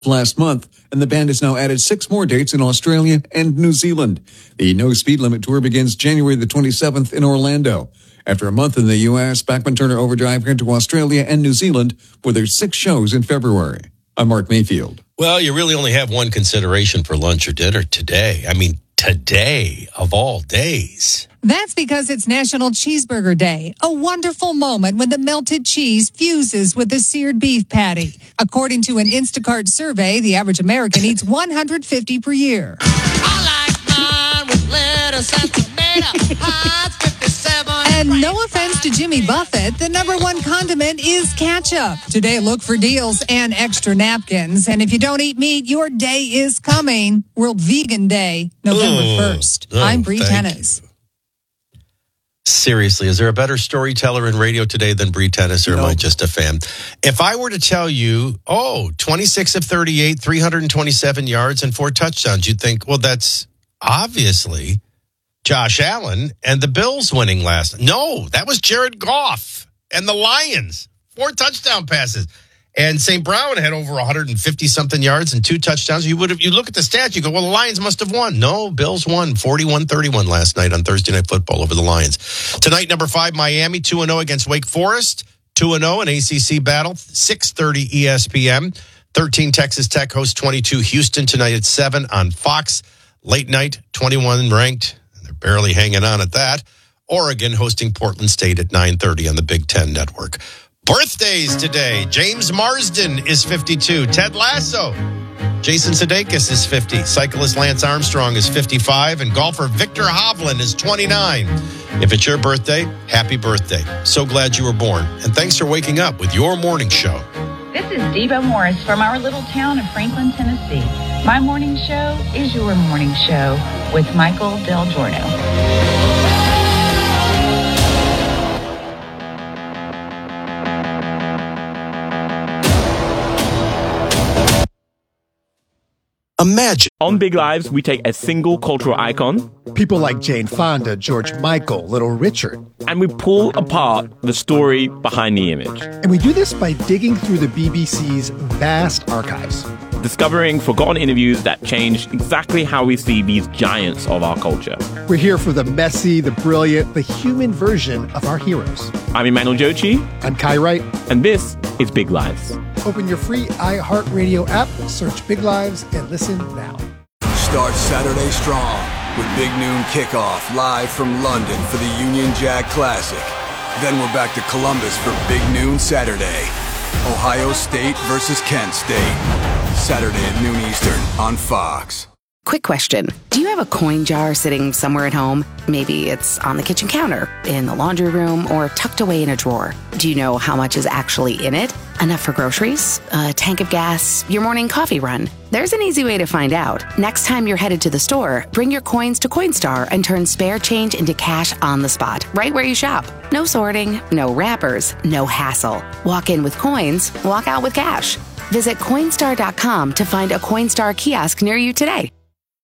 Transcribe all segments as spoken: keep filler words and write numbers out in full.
last month, and the band has now added six more dates in Australia and New Zealand. The No Speed Limit Tour begins January the twenty-seventh in Orlando. After a month in the U S, Bachman Turner Overdrive went to Australia and New Zealand for their six shows in February. I'm Mark Mayfield. Well, you really only have one consideration for lunch or dinner today. I mean, today of all days. That's because it's National Cheeseburger Day, a wonderful moment when the melted cheese fuses with the seared beef patty. According to an Instacart survey, the average American eats one hundred fifty per year. I like mine with lettuce and tomato. Heinz fifty-seven. And no offense to Jimmy Buffett, the number one condiment is ketchup. Today, look for deals and extra napkins. And if you don't eat meat, your day is coming. World Vegan Day, November first. Oh, I'm Bree thank Tennis. you. Seriously, is there a better storyteller in radio today than Bree Tennis, or nope. Am I just a fan? If I were to tell you, oh, twenty-six of thirty-eight, three hundred twenty-seven yards and four touchdowns, you'd think, well, that's obviously Josh Allen and the Bills winning last. No, that was Jared Goff and the Lions. Four touchdown passes. And Saint Brown had over one hundred fifty-something yards and two touchdowns. You would have, you look at the stats, you go, well, the Lions must have won. No, Bills won forty-one thirty-one last night on Thursday Night Football over the Lions. Tonight, number five, Miami, two and oh against Wake Forest. two and oh, an A C C battle, six thirty E S P N. thirteen, Texas Tech hosts twenty-two, Houston tonight at seven on Fox. Late night, twenty-one ranked. They're barely hanging on at that. Oregon hosting Portland State at nine thirty on the Big Ten Network. Birthdays today. James Marsden is fifty-two. Ted Lasso. Jason Sudeikis is fifty. Cyclist Lance Armstrong is fifty-five. And golfer Victor Hovland is twenty-nine. If it's your birthday, happy birthday. So glad you were born. And thanks for waking up with your morning show. This is Devo Morris from our little town of Franklin, Tennessee. My morning show is your morning show with Michael Del Giorno. Imagine. On Big Lives, we take a single cultural icon. People like Jane Fonda, George Michael, Little Richard. And we pull apart the story behind the image. And we do this by digging through the B B C's vast archives. Discovering forgotten interviews that changed exactly how we see these giants of our culture. We're here for the messy, the brilliant, the human version of our heroes. I'm Emmanuel Jochi. I'm Kai Wright. And this is Big Lives. Open your free iHeartRadio app, search Big Lives, and listen now. Start Saturday strong with Big Noon Kickoff live from London for the Union Jack Classic. Then we're back to Columbus for Big Noon Saturday. Ohio State versus Kent State. Saturday at noon Eastern on Fox. Quick question. Do you have a coin jar sitting somewhere at home? Maybe it's on the kitchen counter, in the laundry room, or tucked away in a drawer. Do you know how much is actually in it? Enough for groceries, a tank of gas, your morning coffee run? There's an easy way to find out. Next time you're headed to the store, bring your coins to Coinstar and turn spare change into cash on the spot, right where you shop. No sorting, no wrappers, no hassle. Walk in with coins, walk out with cash. Visit Coinstar dot com to find a Coinstar kiosk near you today.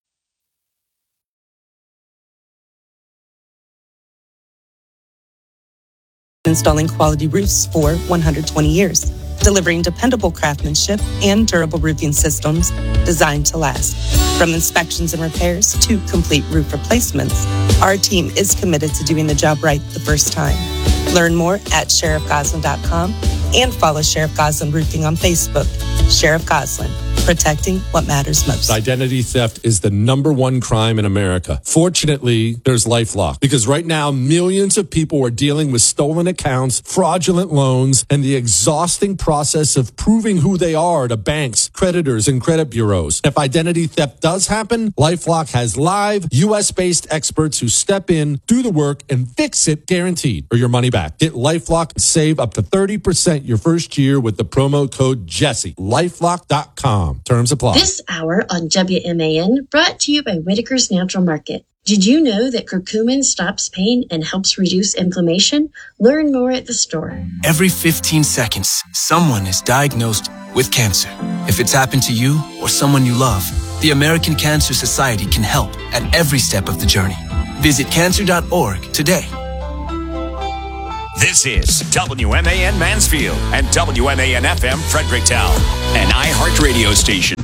Installing quality roofs for one hundred twenty years, delivering dependable craftsmanship and durable roofing systems designed to last. From inspections and repairs to complete roof replacements, our team is committed to doing the job right the first time. Learn more at sheriff goslin dot com and follow Sheriff Goslin Roofing on Facebook. Sheriff Goslin, protecting what matters most. Identity theft is the number one crime in America. Fortunately, there's LifeLock, because right now millions of people are dealing with stolen accounts, fraudulent loans, and the exhausting process of proving who they are to banks, creditors, and credit bureaus. If identity theft does happen, LifeLock has live U S based experts who step in, do the work, and fix it guaranteed, or your money back. Get LifeLock and save up to thirty percent your first year with the promo code Jesse. lifelock dot com. Terms apply. This hour on W M A N brought to you by Whitaker's Natural Market. Did you know that curcumin stops pain and helps reduce inflammation? Learn more at the store. Every fifteen seconds, someone is diagnosed with cancer. If it's happened to you or someone you love, the American Cancer Society can help at every step of the journey. Visit cancer dot org today. This is W M A N Mansfield and W M A N F M Fredericktown, an iHeartRadio station.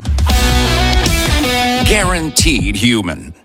Guaranteed human.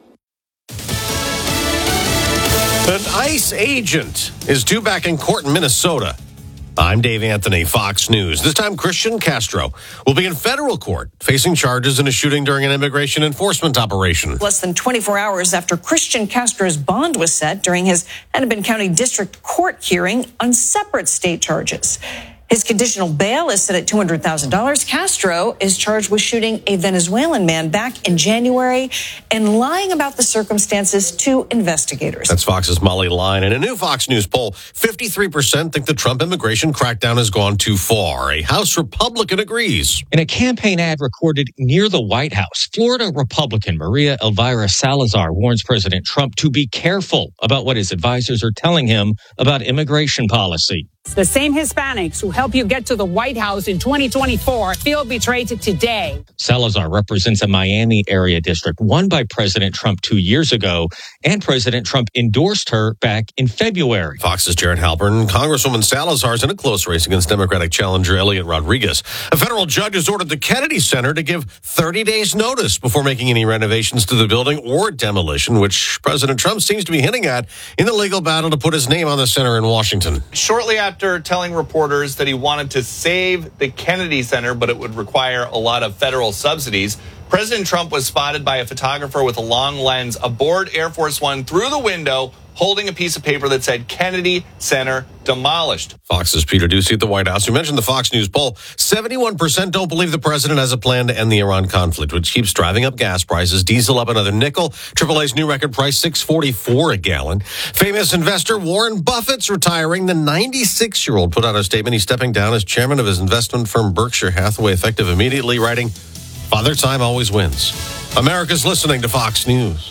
An ICE agent is due back in court in Minnesota. I'm Dave Anthony, Fox News. This time, Christian Castro will be in federal court facing charges in a shooting during an immigration enforcement operation. Less than twenty-four hours after Christian Castro's bond was set during his Hennepin County District Court hearing on separate state charges. His conditional bail is set at two hundred thousand dollars. Castro is charged with shooting a Venezuelan man back in January and lying about the circumstances to investigators. That's Fox's Molly Line. In a new Fox News poll, fifty-three percent think the Trump immigration crackdown has gone too far. A House Republican agrees. In a campaign ad recorded near the White House, Florida Republican Maria Elvira Salazar warns President Trump to be careful about what his advisors are telling him about immigration policy. The same Hispanics who help you get to the White House in twenty twenty-four feel betrayed today. Salazar represents a Miami area district won by President Trump two years ago, and President Trump endorsed her back in February. Fox's Jared Halpern. Congresswoman Salazar is in a close race against Democratic challenger Elliot Rodriguez. A federal judge has ordered the Kennedy Center to give thirty days notice before making any renovations to the building or demolition, which President Trump seems to be hinting at in the legal battle to put his name on the center in Washington. Shortly after After telling reporters that he wanted to save the Kennedy Center, but it would require a lot of federal subsidies, President Trump was spotted by a photographer with a long lens aboard Air Force One through the window, holding a piece of paper that said Kennedy Center demolished. Fox's Peter Ducey at the White House. You mentioned the Fox News poll. seventy-one percent don't believe the president has a plan to end the Iran conflict, which keeps driving up gas prices. Diesel up another nickel. triple A's new record price, six forty-four a gallon. Famous investor Warren Buffett's retiring. The ninety-six-year-old put out a statement. He's stepping down as chairman of his investment firm Berkshire Hathaway, effective immediately, writing, "Father Time always wins." America's listening to Fox News.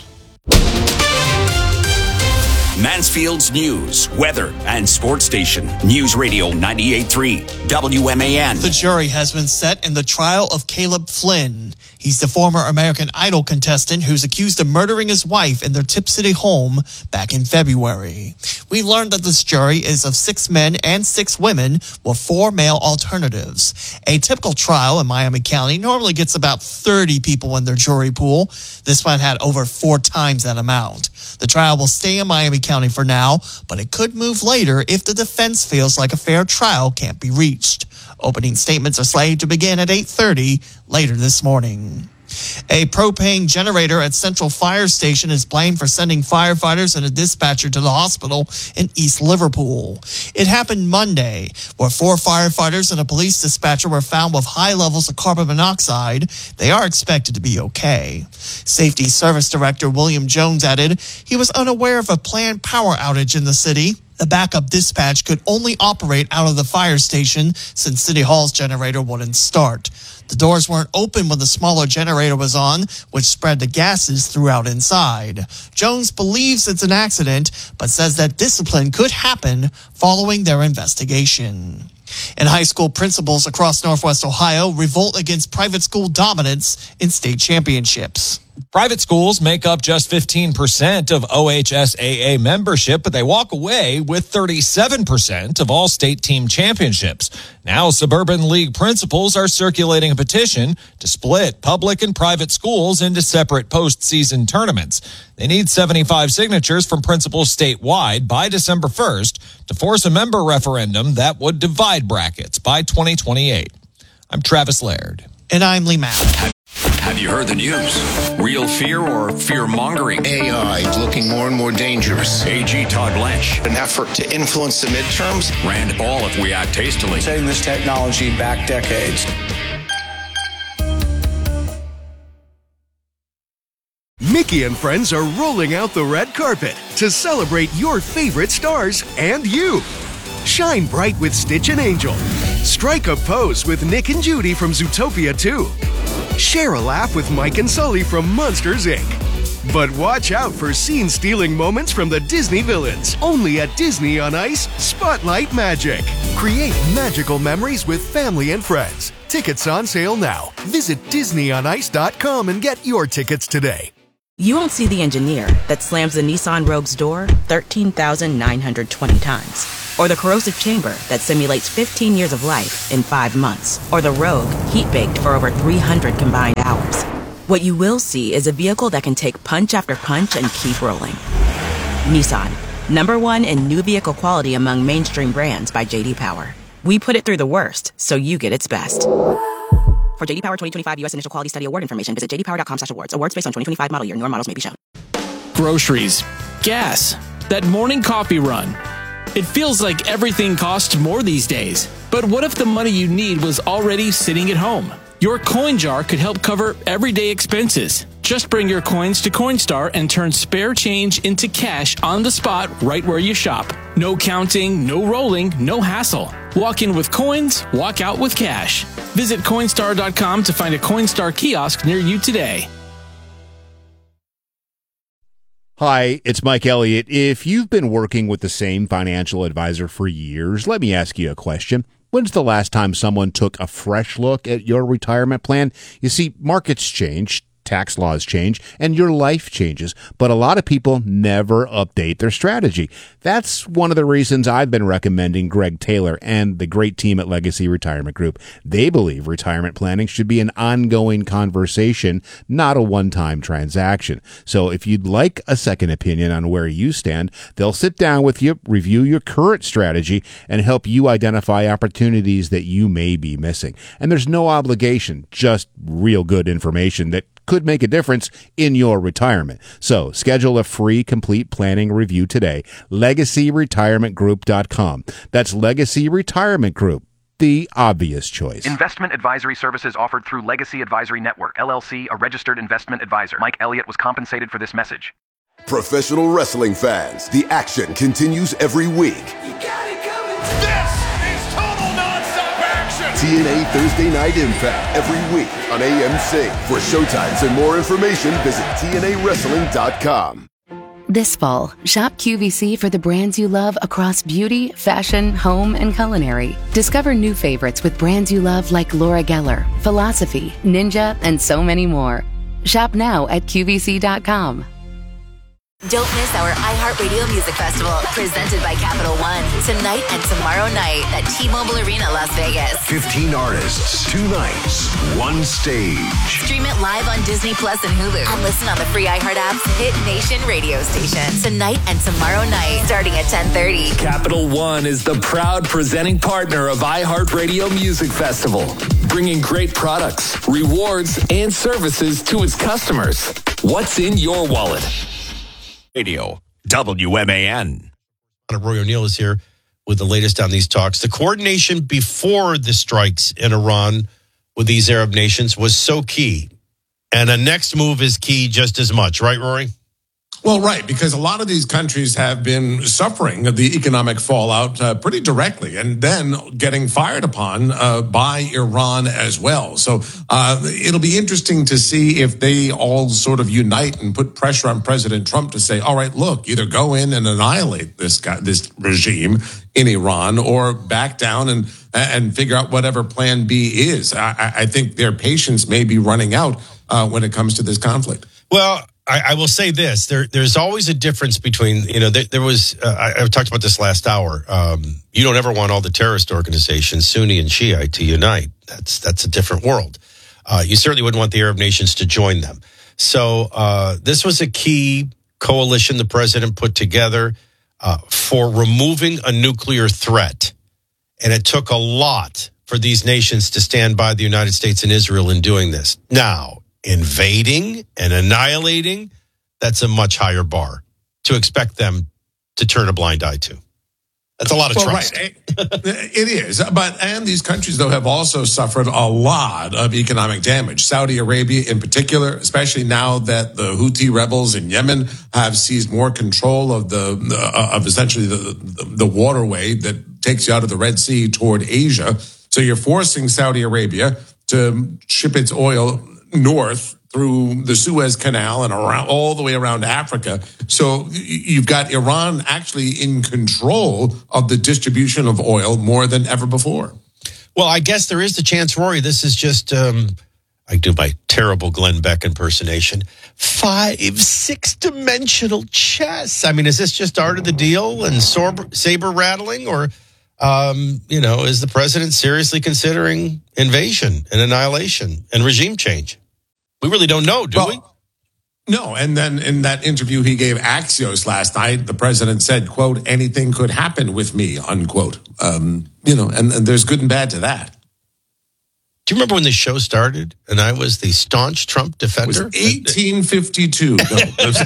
Mansfield's news, weather, and sports station. News Radio ninety-eight point three, W M A N. The jury has been set in the trial of Caleb Flynn. He's the former American Idol contestant who's accused of murdering his wife in their Tip City home back in February. We learned that this jury is of six men and six women with four male alternatives. A typical trial in Miami County normally gets about thirty people in their jury pool. This one had over four times that amount. The trial will stay in Miami County for now, but it could move later if the defense feels like a fair trial can't be reached. Opening statements are slated to begin at eight thirty later this morning. A propane generator at Central Fire Station is blamed for sending firefighters and a dispatcher to the hospital in East Liverpool. It happened Monday, where four firefighters and a police dispatcher were found with high levels of carbon monoxide. They are expected to be okay. Safety Service Director William Jones added he was unaware of a planned power outage in the city. The backup dispatch could only operate out of the fire station since City Hall's generator wouldn't start. The doors weren't open when the smaller generator was on, which spread the gases throughout inside. Jones believes it's an accident, but says that discipline could happen following their investigation. And high school principals across Northwest Ohio revolt against private school dominance in state championships. Private schools make up just fifteen percent of O H S A A membership, but they walk away with thirty-seven percent of all state team championships. Now, Suburban League principals are circulating a petition to split public and private schools into separate postseason tournaments. They need seventy-five signatures from principals statewide by December first to force a member referendum that would divide brackets by twenty twenty-eight. I'm Travis Laird. And I'm Lee Mack. Have you heard the news? Real fear or fear-mongering? A I is looking more and more dangerous. A G Todd Blanche. An effort to influence the midterms. Rand Paul if we act hastily. Taking this technology back decades. Mickey and friends are rolling out the red carpet to celebrate your favorite stars and you. Shine bright with Stitch and Angel. Strike a pose with Nick and Judy from Zootopia two. Share a laugh with Mike and Sully from Monsters, Incorporated. But watch out for scene-stealing moments from the Disney villains. Only at Disney on Ice, Spotlight Magic. Create magical memories with family and friends. Tickets on sale now. Visit Disney on Ice dot com and get your tickets today. You won't see the engineer that slams the Nissan Rogue's door thirteen thousand nine hundred twenty times. or the corrosive chamber that simulates fifteen years of life in five months, or the Rogue, heat-baked for over three hundred combined hours. What you will see is a vehicle that can take punch after punch and keep rolling. Nissan, number one in new vehicle quality among mainstream brands by J D Power. We put it through the worst, so you get its best. For J D Power twenty twenty-five U S Initial Quality Study Award information, visit j d power dot com slash awards. Awards based on twenty twenty-five model year. Newer models may be shown. Groceries, gas, that morning coffee run. It feels like everything costs more these days. But what if the money you need was already sitting at home? Your coin jar could help cover everyday expenses. Just bring your coins to Coinstar and turn spare change into cash on the spot right where you shop. No counting, no rolling, no hassle. Walk in with coins, walk out with cash. Visit Coinstar dot com to find a Coinstar kiosk near you today. Hi, it's Mike Elliott. If you've been working with the same financial advisor for years, let me ask you a question. When's the last time someone took a fresh look at your retirement plan? You see, markets change, tax laws change, and your life changes, but a lot of people never update their strategy. That's one of the reasons I've been recommending Greg Taylor and the great team at Legacy Retirement Group. They believe retirement planning should be an ongoing conversation, not a one-time transaction. So if you'd like a second opinion on where you stand, they'll sit down with you, review your current strategy, and help you identify opportunities that you may be missing. And there's no obligation, just real good information that could make a difference in your retirement. So schedule a free complete planning review today. legacy retirement group dot com. That's Legacy Retirement Group, the obvious choice. Investment advisory services offered through Legacy Advisory Network, L L C, a registered investment advisor. Mike Elliott was compensated for this message. Professional wrestling fans, the action continues every week. You got it coming. This is total nonstop action. T N A Thursday Night Impact every week on A M C. For showtimes and more information, visit T N A wrestling dot com. This fall, shop Q V C for the brands you love across beauty, fashion, home, and culinary. Discover new favorites with brands you love like Laura Geller, Philosophy, Ninja, and so many more. Shop now at Q V C dot com. Don't miss our iHeartRadio Music Festival, presented by Capital One, tonight and tomorrow night at T-Mobile Arena, Las Vegas. fifteen artists, two nights, one stage. Stream it live on Disney Plus and Hulu, and listen on the free iHeart app's Hit Nation radio station. Tonight and tomorrow night, starting at ten thirty. Capital One is the proud presenting partner of iHeartRadio Music Festival, bringing great products, rewards, and services to its customers. What's in your wallet? Radio, W M A N. Roy O'Neill is here with the latest on these talks. The coordination before the strikes in Iran with these Arab nations was so key. And the next move is key just as much. Right, Rory? Well, right, because a lot of these countries have been suffering the economic fallout uh, pretty directly and then getting fired upon uh, by Iran as well. So uh, it'll be interesting to see if they all sort of unite and put pressure on President Trump to say, all right, look, either go in and annihilate this guy, this regime in Iran, or back down and and figure out whatever plan B is. I, I think their patience may be running out uh, when it comes to this conflict. Well, I, I will say this: there, there's always a difference between, you know, there, there was. Uh, I, I talked about this last hour. Um, you don't ever want all the terrorist organizations, Sunni and Shiite, to unite. That's that's a different world. Uh, you certainly wouldn't want the Arab nations to join them. So uh, this was a key coalition the president put together uh, for removing a nuclear threat, and it took a lot for these nations to stand by the United States and Israel in doing this. Now, invading and annihilating, that's a much higher bar to expect them to turn a blind eye to. That's a lot of well, trust. Right. It is. But, and these countries, though, have also suffered a lot of economic damage. Saudi Arabia in particular, especially now that the Houthi rebels in Yemen have seized more control of the, uh, of essentially the, the, the waterway that takes you out of the Red Sea toward Asia. So you're forcing Saudi Arabia to ship its oil north through the Suez Canal and around all the way around Africa. So you've got Iran actually in control of the distribution of oil more than ever before. Well, I guess there is the chance, Rory, this is just um, I do my terrible Glenn Beck impersonation. Five, six-dimensional chess. I mean, is this just art of the deal and saber rattling, or, um, you know, is the president seriously considering invasion and annihilation and regime change? We really don't know, do well, we? No, and then in that interview he gave Axios last night, the president said, quote, anything could happen with me, unquote. Um, you know, and, and there's good and bad to that. Do you remember when the show started and I was the staunch Trump defender? It was eighteen fifty-two. No.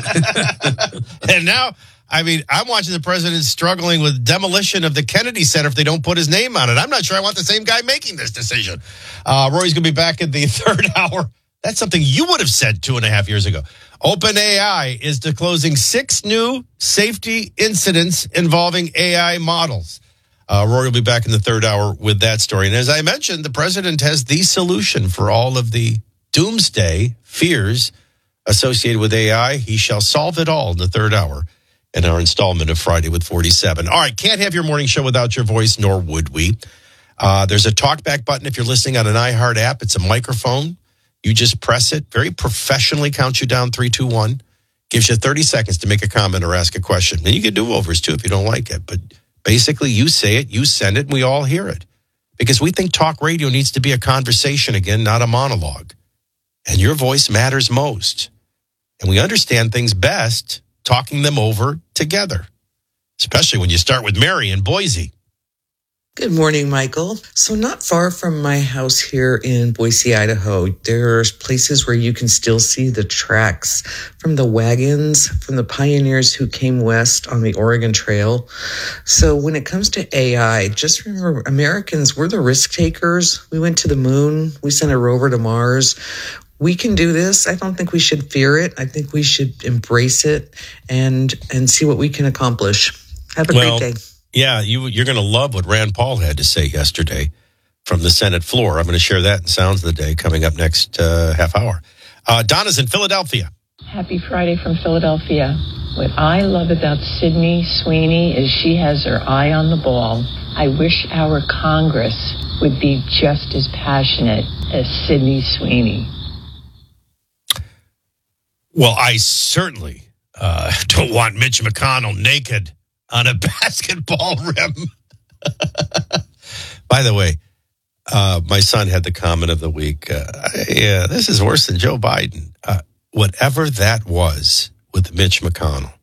And now, I mean, I'm watching the president struggling with demolition of the Kennedy Center if they don't put his name on it. I'm not sure I want the same guy making this decision. Uh, Rory's going to be back in the third hour. That's something you would have said two and a half years ago. OpenAI is disclosing six new safety incidents involving A I models. Uh, Rory will be back in the third hour with that story. And as I mentioned, the president has the solution for all of the doomsday fears associated with A I. He shall solve it all in the third hour in our installment of Friday with forty-seven. All right, can't have your morning show without your voice, nor would we. Uh, there's a talkback button if you're listening on an iHeart app. It's a microphone. You just press it. Very professionally counts you down, three, two, one. Gives you thirty seconds to make a comment or ask a question. And you get do-overs, too, if you don't like it. But basically, you say it, you send it, and we all hear it. Because we think talk radio needs to be a conversation again, not a monologue. And your voice matters most. And we understand things best talking them over together. Especially when you start with Mary in Boise. Good morning, Michael. So not far from my house here in Boise, Idaho, there's places where you can still see the tracks from the wagons, from the pioneers who came west on the Oregon Trail. So when it comes to A I, just remember, Americans, we're the risk takers. We went to the moon. We sent a rover to Mars. We can do this. I don't think we should fear it. I think we should embrace it and and see what we can accomplish. Have a well, great day. Yeah, you, you're going to love what Rand Paul had to say yesterday from the Senate floor. I'm going to share that in Sounds of the Day coming up next uh, half hour. Uh, Donna's in Philadelphia. Happy Friday from Philadelphia. What I love about Sydney Sweeney is she has her eye on the ball. I wish our Congress would be just as passionate as Sydney Sweeney. Well, I certainly uh, don't want Mitch McConnell naked on a basketball rim. By the way, uh, my son had the comment of the week. Uh, yeah, this is worse than Joe Biden. Uh, whatever that was with Mitch McConnell.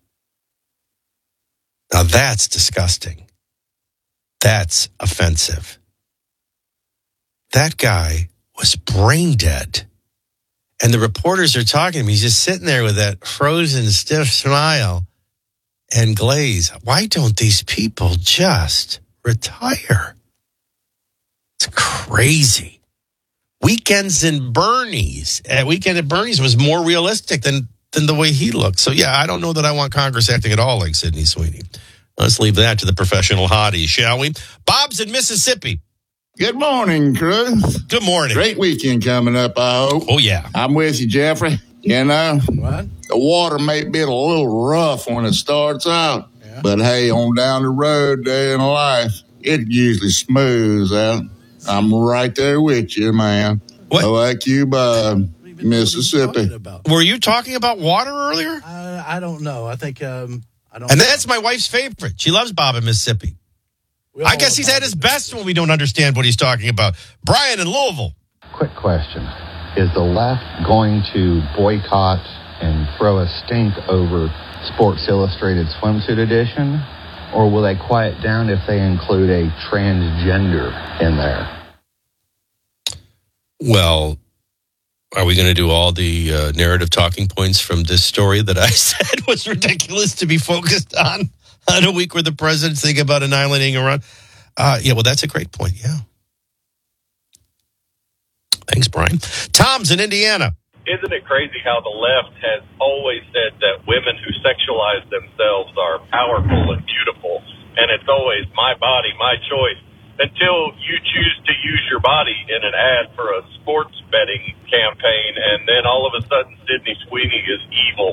Now that's disgusting. That's offensive. That guy was brain dead. And the reporters are talking to him. He's just sitting there with that frozen, stiff smile and glaze. Why don't these people just retire? It's crazy. Weekends in Bernie's. Uh, weekend at Bernie's was more realistic than, than the way he looked. So, yeah, I don't know that I want Congress acting at all like Sydney Sweeney. Let's leave that to the professional hotties, shall we? Bob's in Mississippi. Good morning, crew. Good morning. Great weekend coming up, I hope. Oh, yeah. I'm with you, Jeffrey. You know, what? The water may be a little rough when it starts out, yeah. But hey, on down the road day in life, it usually smooths out. I'm right there with you, man. What? I like you, Bob, Mississippi. Were you talking about water earlier? Uh, I don't know. I think um, I don't. And know. that's my wife's favorite. She loves Bob in Mississippi. I guess he's at his best when we don't understand what he's talking about. Brian in Louisville. Quick question. Is the left going to boycott and throw a stink over Sports Illustrated Swimsuit Edition? Or will they quiet down if they include a transgender in there? Well, are we going to do all the uh, narrative talking points from this story that I said was ridiculous to be focused on on a week where the president's thinking about annihilating Iran? Uh, yeah, well, that's a great point, yeah. Thanks, Brian. Tom's in Indiana. Isn't it crazy how the left has always said that women who sexualize themselves are powerful and beautiful, and it's always my body, my choice, until you choose to use your body in an ad for a sports betting campaign, and then all of a sudden Sydney Sweeney is evil.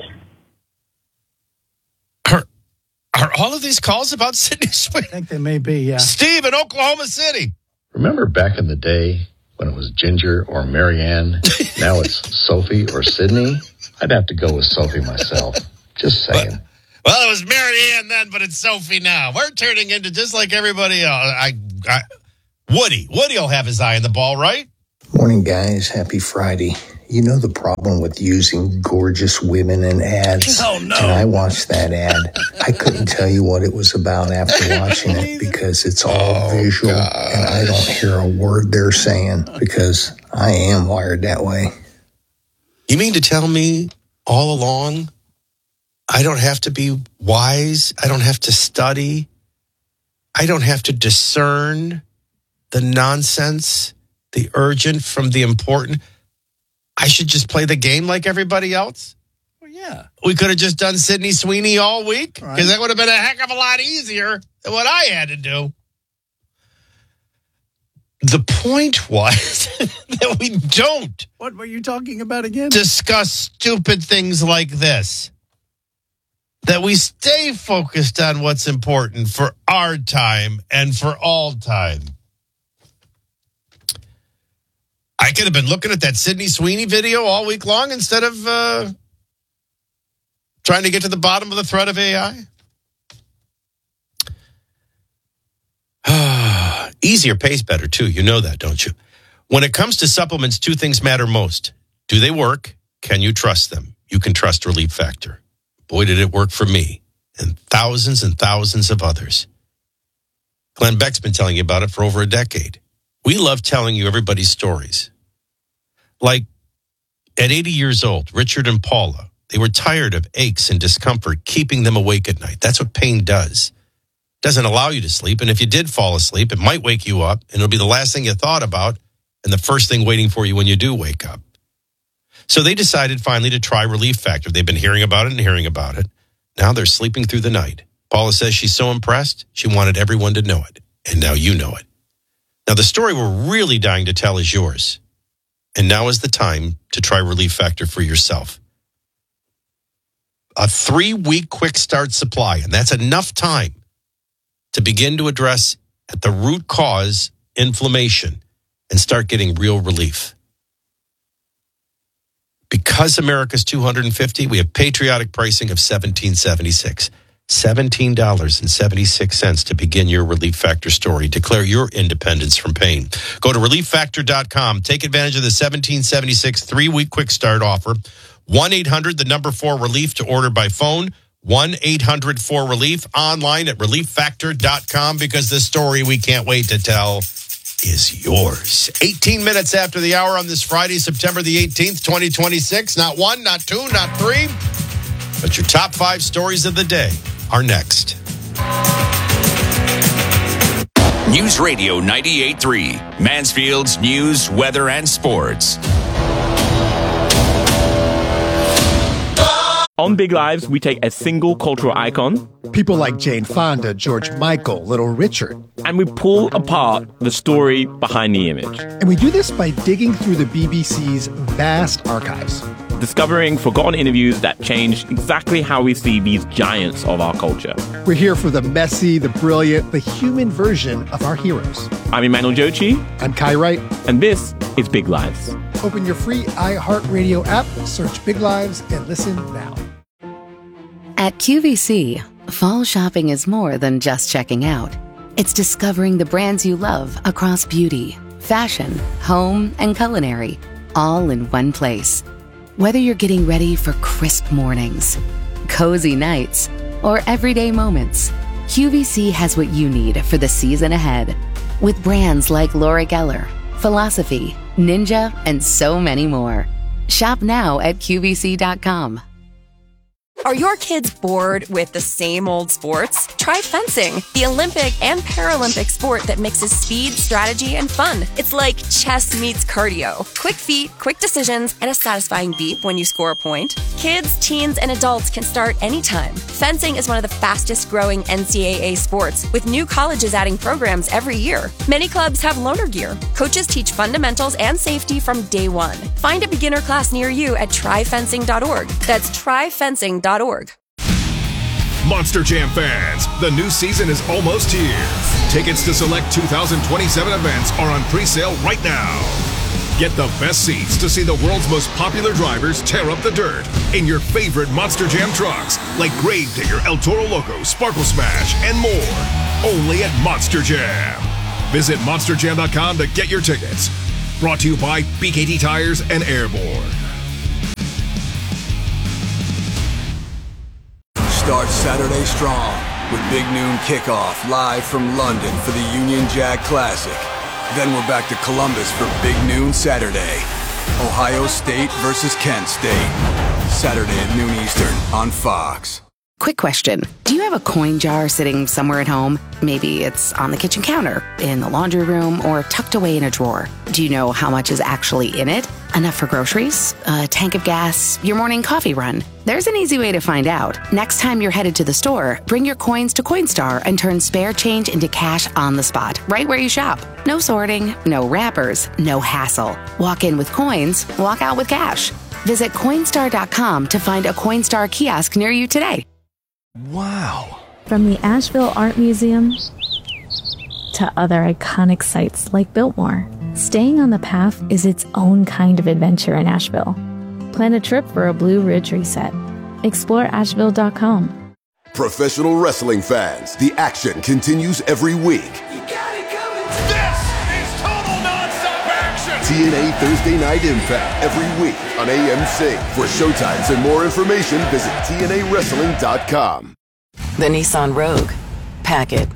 Are, are all of these calls about Sydney Sweeney? I think they may be, yeah. Steve in Oklahoma City. Remember back in the day, when it was Ginger or Marianne. Now it's Sophie or Sydney. I'd have to go with Sophie myself. Just saying. But, well, it was Marianne then, but it's Sophie now. We're turning into just like everybody else. I, I, Woody. Woody will have his eye on the ball, right? Morning, guys. Happy Friday. You know the problem with using gorgeous women in ads? Oh, no. And I watched that ad. I couldn't tell you what it was about after watching it because it's all oh, visual gosh. And I don't hear a word they're saying because I am wired that way. You mean to tell me all along I don't have to be wise? I don't have to study? I don't have to discern the nonsense, the urgent from the important? I should just play the game like everybody else? Well, yeah. We could have just done Sydney Sweeney all week because right. that would have been a heck of a lot easier than what I had to do. The point was that we don't. What were you talking about again? Discuss stupid things like this. That we stay focused on what's important for our time and for all time. I could have been looking at that Sydney Sweeney video all week long instead of uh, trying to get to the bottom of the threat of A I. Easier pays better, too. You know that, don't you? When it comes to supplements, two things matter most. Do they work? Can you trust them? You can trust Relief Factor. Boy, did it work for me and thousands and thousands of others. Glenn Beck's been telling you about it for over a decade. We love telling you everybody's stories. Like at eighty years old, Richard and Paula, they were tired of aches and discomfort keeping them awake at night. That's what pain does. It doesn't allow you to sleep. And if you did fall asleep, it might wake you up and it'll be the last thing you thought about and the first thing waiting for you when you do wake up. So they decided finally to try Relief Factor. They've been hearing about it and hearing about it. Now they're sleeping through the night. Paula says she's so impressed, she wanted everyone to know it. And now you know it. Now, the story we're really dying to tell is yours. And now is the time to try Relief Factor for yourself. A three-week quick start supply, and that's enough time to begin to address at the root cause inflammation and start getting real relief. Because America's two hundred fifty, we have patriotic pricing of seventeen seventy-six. seventeen dollars and seventy-six cents to begin your Relief Factor story. Declare your independence from pain. Go to relief factor dot com. Take advantage of the seventeen seventy-six three-week quick start offer. one eight hundred, the number four relief to order by phone. one eight hundred four relief. Online at relief factor dot com because the story we can't wait to tell is yours. eighteen minutes after the hour on this Friday, September the eighteenth, twenty twenty-six. Not one, not two, not three, but your top five stories of the day are next. News Radio ninety-eight point three, Mansfield's news, weather, and sports. On Big Lives, we take a single cultural icon, people like Jane Fonda, George Michael, Little Richard, and we pull apart the story behind the image. And we do this by digging through the B B C's vast archives, discovering forgotten interviews that changed exactly how we see these giants of our culture. We're here for the messy, the brilliant, the human version of our heroes. I'm Emmanuel Jochi. I'm Kai Wright. And this is Big Lives. Open your free iHeartRadio app, search Big Lives, and listen now. At Q V C, fall shopping is more than just checking out. It's discovering the brands you love across beauty, fashion, home, and culinary, all in one place. Whether you're getting ready for crisp mornings, cozy nights, or everyday moments, Q V C has what you need for the season ahead. With brands like Laura Geller, Philosophy, Ninja, and so many more. Shop now at Q V C dot com. Are your kids bored with the same old sports? Try fencing, the Olympic and Paralympic sport that mixes speed, strategy, and fun. It's like chess meets cardio. Quick feet, quick decisions, and a satisfying beep when you score a point. Kids, teens, and adults can start anytime. Fencing is one of the fastest growing N C double A sports, with new colleges adding programs every year. Many clubs have loaner gear. Coaches teach fundamentals and safety from day one. Find a beginner class near you at try fencing dot org. That's try fencing dot org. Monster Jam fans, the new season is almost here. Tickets to select two thousand twenty-seven events are on pre-sale right now. Get the best seats to see the world's most popular drivers tear up the dirt in your favorite Monster Jam trucks like Grave Digger, El Toro Loco, Sparkle Smash, and more. Only at Monster Jam. Visit monster jam dot com to get your tickets. Brought to you by B K T Tires and Airborne. Start Saturday strong with Big Noon Kickoff live from London for the Union Jack Classic. Then we're back to Columbus for Big Noon Saturday. Ohio State versus Kent State. Saturday at noon Eastern on Fox. Quick question. Do you have a coin jar sitting somewhere at home? Maybe it's on the kitchen counter, in the laundry room, or tucked away in a drawer. Do you know how much is actually in it? Enough for groceries, a tank of gas, your morning coffee run? There's an easy way to find out. Next time you're headed to the store, bring your coins to Coinstar and turn spare change into cash on the spot, right where you shop. No sorting, no wrappers, no hassle. Walk in with coins, walk out with cash. Visit Coinstar dot com to find a Coinstar kiosk near you today. Wow. From the Asheville Art Museum to other iconic sites like Biltmore, staying on the path is its own kind of adventure in Asheville. Plan a trip for a Blue Ridge reset. Explore asheville dot com. Professional wrestling fans, the action continues every week. This is total nonstop action. T N A Thursday Night Impact every week on A M C. For showtimes and more information, visit T N A wrestling dot com. The Nissan Rogue. Pack it.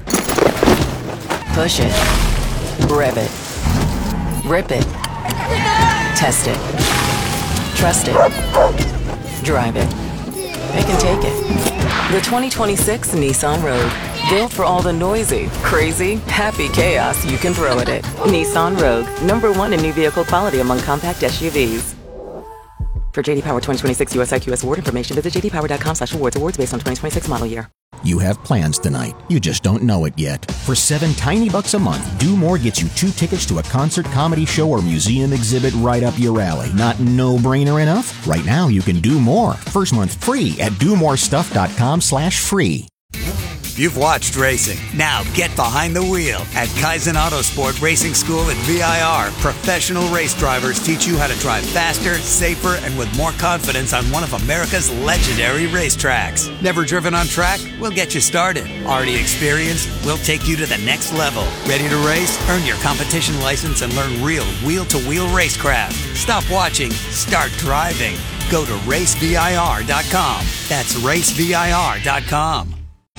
Push it. Rev it. Rip it. Test it. Trust it. Drive it. They can take it. The twenty twenty-six Nissan Rogue. Built for all the noisy, crazy, happy chaos you can throw at it. Nissan Rogue. Number one in new vehicle quality among compact S U Vs. For J D Power twenty twenty-six U S I Q S award information, visit j d power dot com slash awards. Awards based on twenty twenty-six model year. You have plans tonight. You just don't know it yet. For seven tiny bucks a month, Do More gets you two tickets to a concert, comedy show, or museum exhibit right up your alley. Not no-brainer enough? Right now, you can do more. First month free at do more stuff dot com slash free. You've watched racing. Now get behind the wheel at Kaizen Autosport Racing School at V I R. Professional race drivers teach you how to drive faster, safer, and with more confidence on one of America's legendary racetracks. Never driven on track? We'll get you started. Already experienced? We'll take you to the next level. Ready to race? Earn your competition license and learn real wheel-to-wheel racecraft. Stop watching. Start driving. Go to race V I R dot com. That's race V I R dot com.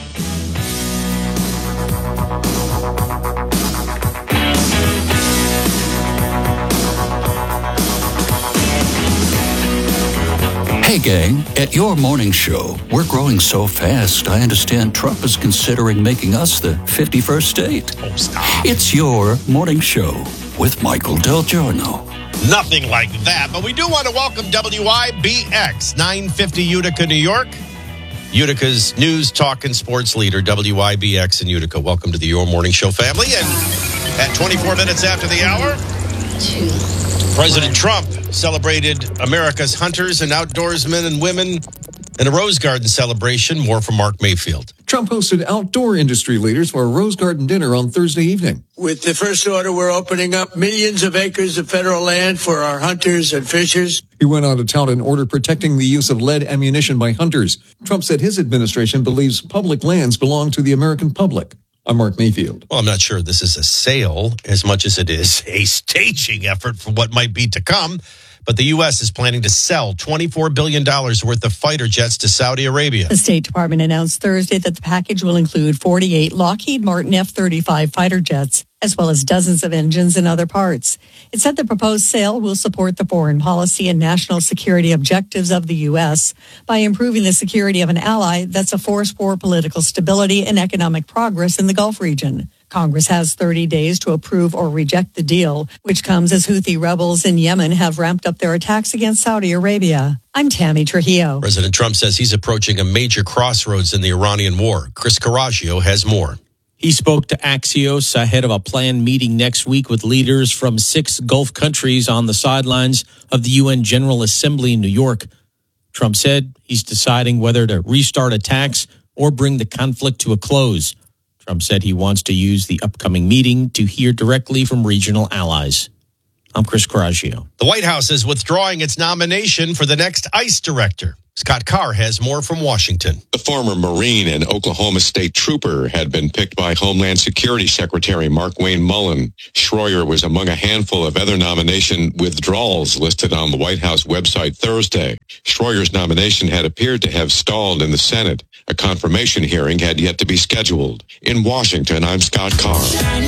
Hey gang, at your morning show, we're growing so fast, I understand Trump is considering making us the fifty-first state. Oh, stop. It's your morning show with Michael Del Giorno. Nothing like that, but we do want to welcome W I B X, nine fifty Utica, New York. Utica's news, talk, and sports leader, W I B X in Utica. Welcome to the Your Morning Show family. And at twenty-four minutes after the hour, President Trump celebrated America's hunters and outdoorsmen and women in a Rose Garden celebration. More from Mark Mayfield. Trump hosted outdoor industry leaders for a Rose Garden dinner on Thursday evening. With the first order, we're opening up millions of acres of federal land for our hunters and fishers. He went on to tout an order protecting the use of lead ammunition by hunters. Trump said his administration believes public lands belong to the American public. I'm Mark Mayfield. Well, I'm not sure this is a sale as much as it is a staging effort for what might be to come. But the U S is planning to sell twenty-four billion dollars worth of fighter jets to Saudi Arabia. The State Department announced Thursday that the package will include forty-eight Lockheed Martin F thirty-five fighter jets, as well as dozens of engines and other parts. It said the proposed sale will support the foreign policy and national security objectives of the U S by improving the security of an ally that's a force for political stability and economic progress in the Gulf region. Congress has thirty days to approve or reject the deal, which comes as Houthi rebels in Yemen have ramped up their attacks against Saudi Arabia. I'm Tammy Trujillo. President Trump says he's approaching a major crossroads in the Iranian war. Chris Caraggio has more. He spoke to Axios ahead of a planned meeting next week with leaders from six Gulf countries on the sidelines of the U N General Assembly in New York. Trump said he's deciding whether to restart attacks or bring the conflict to a close. Trump said he wants to use the upcoming meeting to hear directly from regional allies. I'm Chris Coraggio. The White House is withdrawing its nomination for the next ICE director. Scott Carr has more from Washington. The former Marine and Oklahoma State Trooper had been picked by Homeland Security Secretary Markwayne Mullin. Schroyer was among a handful of other nomination withdrawals listed on the White House website Thursday. Schroyer's nomination had appeared to have stalled in the Senate. A confirmation hearing had yet to be scheduled. In Washington, I'm Scott Carr.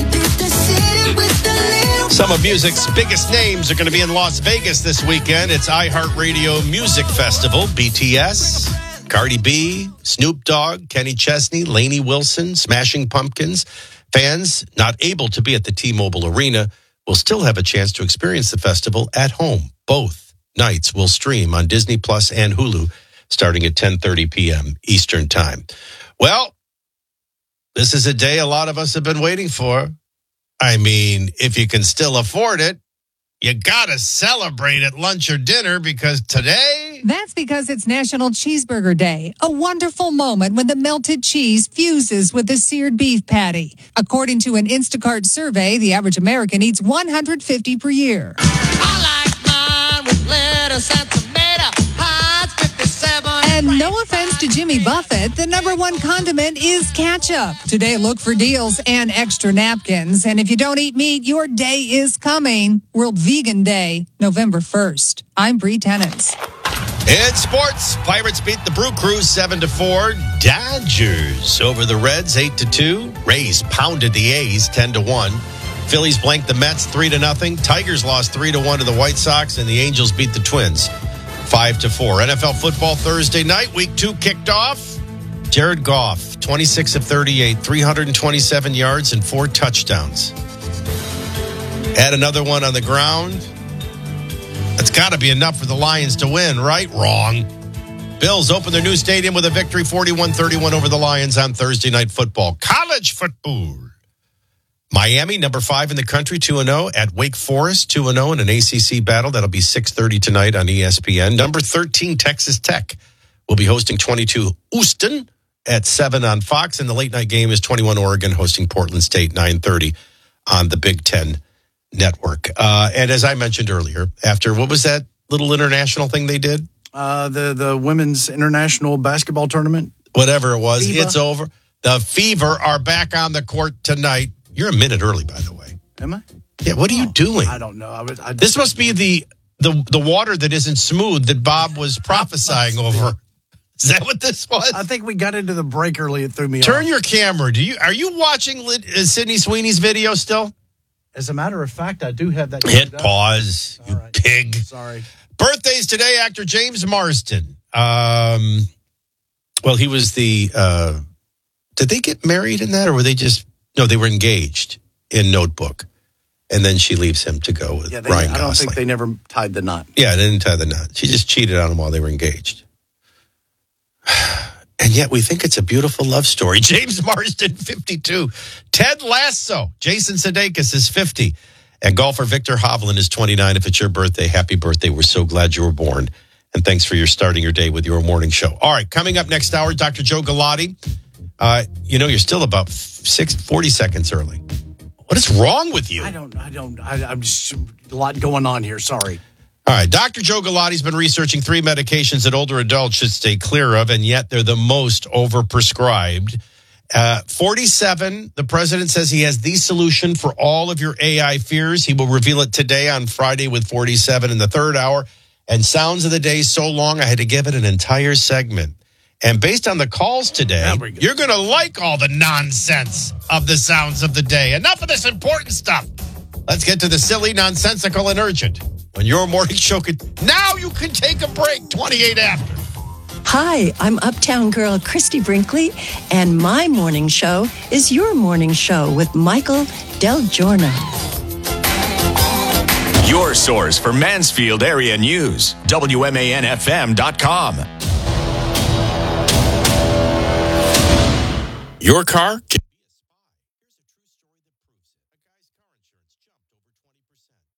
Some of music's biggest names are going to be in Las Vegas this weekend. It's iHeartRadio Music Festival. B T S, Cardi B, Snoop Dogg, Kenny Chesney, Lainey Wilson, Smashing Pumpkins. Fans not able to be at the T-Mobile Arena will still have a chance to experience the festival at home. Both nights will stream on Disney Plus and Hulu starting at ten thirty p.m. Eastern Time. Well, this is a day a lot of us have been waiting for. I mean, if you can still afford it, you got to celebrate at lunch or dinner because today... That's because it's National Cheeseburger Day, a wonderful moment when the melted cheese fuses with the seared beef patty. According to an Instacart survey, the average American eats one hundred fifty per year. I like mine with lettuce and tomato. Hot fifty-seven. And no offense to Jimmy Buffett, the number one condiment is ketchup. Today, look for deals and extra napkins. And if you don't eat meat, your day is coming. World Vegan Day, November first. I'm Bree Tennis. In sports, Pirates beat the Brew Crew seven to four. Dodgers over the Reds eight to two. Rays pounded the A's ten to one. Phillies blanked the Mets three to nothing. Tigers lost three to one to the White Sox, and the Angels beat the Twins five to four. N F L football Thursday night, week two kicked off. Jared Goff, twenty-six of thirty-eight, three hundred twenty-seven yards and four touchdowns. Had another one on the ground. That's got to be enough for the Lions to win, right? Wrong. Bills open their new stadium with a victory forty-one thirty-one over the Lions on Thursday Night Football. College football. Miami, number five in the country, two and oh at Wake Forest, two and oh in an A C C battle. That'll be six thirty tonight on E S P N. Number thirteen, Texas Tech will be hosting twenty-two Houston at seven on Fox. And the late night game is twenty-one Oregon hosting Portland State, nine thirty on the Big Ten Network. Uh, and as I mentioned earlier, after what was that little international thing they did? Uh, the, the women's international basketball tournament. Whatever it was, FIBA. It's over. The Fever are back on the court tonight. You're a minute early, by the way. Am I? Yeah, what are you doing? I don't know. I was, I this must be the, the the water that isn't smooth that Bob was prophesying over. Is that what this was? I think we got into the break early. It threw me Turn off. your camera. Do you Are you watching uh, Sydney Sweeney's video still? As a matter of fact, I do have that. Hit pause, you right. pig. Sorry. Birthdays today, actor James Marsden. Um, well, he was the, uh, did they get married in that or were they just, no, they were engaged in Notebook. And then she leaves him to go with Yeah, they, Ryan I don't Gosling. think they never tied the knot. Yeah, they didn't tie the knot. She just cheated on him while they were engaged. And yet we think it's a beautiful love story. James Marsden, fifty-two. Ted Lasso. Jason Sudeikis is fifty. And golfer Victor Hovland is twenty-nine. If it's your birthday, happy birthday. We're so glad you were born. And thanks for your starting your day with your morning show. All right, coming up next hour, Doctor Joe Galati. Uh, you know, you're still about six, forty seconds early. What is wrong with you? I don't, I don't, I, I'm just a lot going on here. Sorry. All right, Doctor Joe Galati's been researching three medications that older adults should stay clear of, and yet they're the most overprescribed. Uh, forty-seven, the president says he has the solution for all of your A I fears. He will reveal it today on Friday with forty-seven in the third hour. And Sounds of the Day so long, I had to give it an entire segment. And based on the calls today, go. You're going to like all the nonsense of the Sounds of the Day. Enough of this important stuff. Let's get to the silly, nonsensical, and urgent. When your morning show could... Now you can take a break, twenty-eight after. Hi, I'm Uptown Girl Christy Brinkley, and my morning show is your morning show with Michael Del Giorno. Your source for Mansfield area news, W M A N F M dot com. Your car...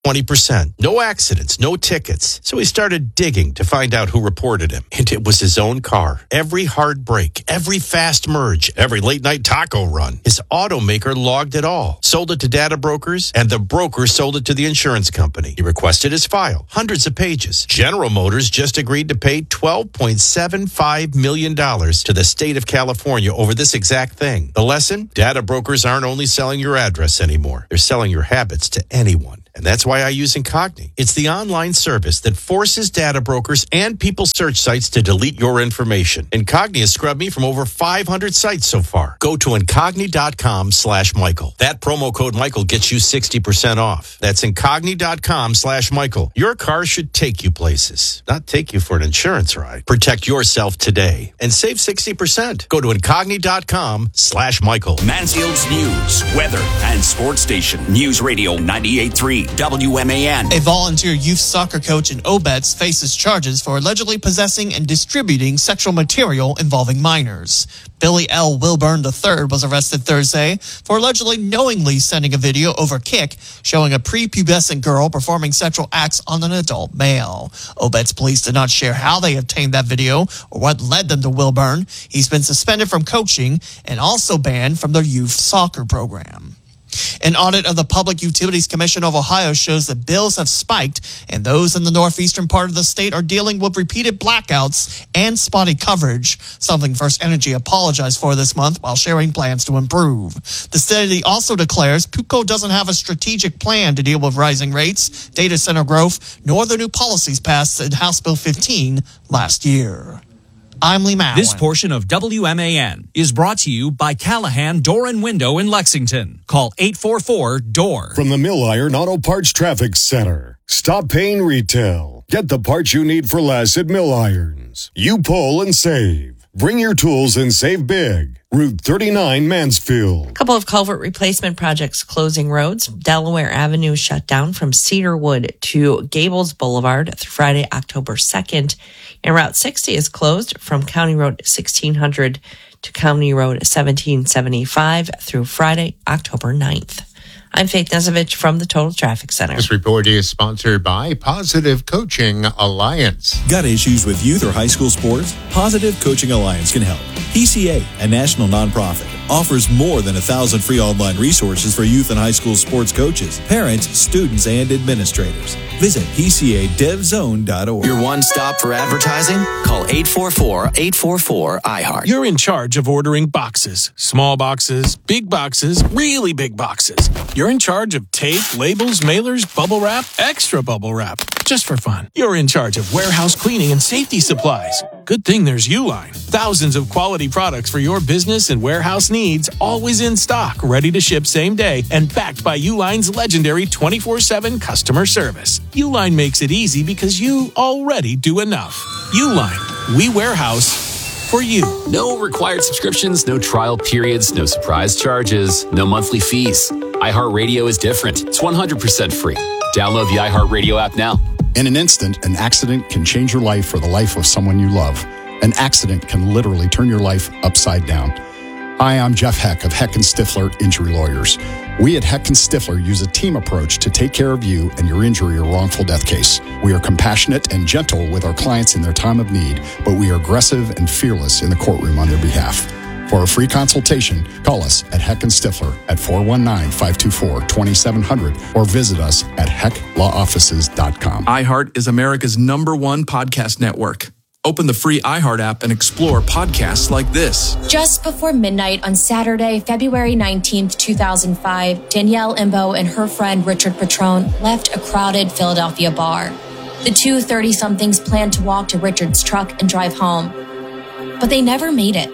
twenty percent. No accidents, no tickets. So he started digging to find out who reported him. And it was his own car. Every hard brake, every fast merge, every late night taco run. His automaker logged it all, sold it to data brokers, and the broker sold it to the insurance company. He requested his file, hundreds of pages. General Motors just agreed to pay twelve point seven five million dollars to the state of California over this exact thing. The lesson? Data brokers aren't only selling your address anymore. They're selling your habits to anyone. And that's why I use Incogni. It's the online service that forces data brokers and people search sites to delete your information. Incogni has scrubbed me from over five hundred sites so far. Go to Incogni.com slash Michael. That promo code Michael gets you sixty percent off. That's Incogni.com slash Michael. Your car should take you places, not take you for an insurance ride. Protect yourself today and save sixty percent. Go to Incogni.com slash Michael. Mansfield's news, weather, and sports station. News Radio ninety-eight point three. W M A N. A volunteer youth soccer coach in Obetz faces charges for allegedly possessing and distributing sexual material involving minors. Billy L. Wilburn the third was arrested Thursday for allegedly knowingly sending a video over Kik showing a prepubescent girl performing sexual acts on an adult male. Obetz police did not share how they obtained that video or what led them to Wilburn. He's been suspended from coaching and also banned from their youth soccer program. An audit of the Public Utilities Commission of Ohio shows that bills have spiked, and those in the northeastern part of the state are dealing with repeated blackouts and spotty coverage, something First Energy apologized for this month while sharing plans to improve. The study also declares PUCO doesn't have a strategic plan to deal with rising rates, data center growth, nor the new policies passed in House Bill fifteen last year. I'm Lee Mowen. This portion of W M A N is brought to you by Callahan Door and Window in Lexington. Call eight four four, D O O R. From the Mill Iron Auto Parts Traffic Center. Stop paying retail. Get the parts you need for less at Mill Irons. You pull and save. Bring your tools and save big. Route thirty-nine, Mansfield. A couple of culvert replacement projects closing roads. Delaware Avenue shut down from Cedarwood to Gables Boulevard through Friday, October second. And Route sixty is closed from County Road sixteen hundred to County Road seventeen seventy-five through Friday, October ninth. I'm Faith Nesovich from the Total Traffic Center. This report is sponsored by Positive Coaching Alliance. Got issues with youth or high school sports? Positive Coaching Alliance can help. P C A, a national nonprofit, offers more than a thousand free online resources for youth and high school sports coaches, parents, students, and administrators. Visit P C A dev zone dot org. Your one stop for advertising? Call eight four four, eight four four, I heart. You're in charge of ordering boxes. Small boxes, big boxes, really big boxes. You're in charge of tape, labels, mailers, bubble wrap, extra bubble wrap. Just for fun. You're in charge of warehouse cleaning and safety supplies. Good thing there's Uline. Thousands of quality products for your business and warehouse needs, always in stock, ready to ship same day, and backed by Uline's legendary twenty-four seven customer service. Uline makes it easy because you already do enough. Uline, we warehouse for you. No required subscriptions, no trial periods, no surprise charges, no monthly fees. iHeartRadio is different. It's one hundred percent free. Download the iHeartRadio app now. In an instant, an accident can change your life or the life of someone you love. An accident can literally turn your life upside down. Hi, I'm Jeff Heck of Heck and Stifler Injury Lawyers. We at Heck and Stifler use a team approach to take care of you and your injury or wrongful death case. We are compassionate and gentle with our clients in their time of need, but we are aggressive and fearless in the courtroom on their behalf. For a free consultation, call us at Heck and Stifler at four one nine, five two four, two seven zero zero or visit us at heck law offices dot com. iHeart is America's number one podcast network. Open the free iHeart app and explore podcasts like this. Just before midnight on Saturday, February nineteenth, two thousand five, Danielle Imbo and her friend Richard Petrone left a crowded Philadelphia bar. The two thirty-somethings planned to walk to Richard's truck and drive home, but they never made it.